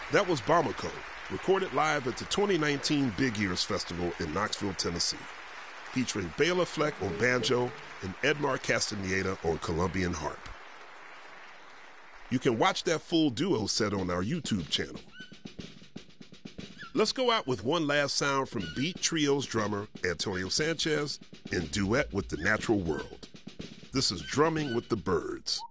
That was Bamako, recorded live at the 2019 Big Ears Festival in Knoxville, Tennessee, featuring Bela Fleck on banjo and Edmar Castaneda on Colombian harp. You can watch that full duo set on our YouTube channel. Let's go out with one last sound from Beat Trio's drummer, Antonio Sanchez, in duet with the Natural World. This is Drumming with the Birds.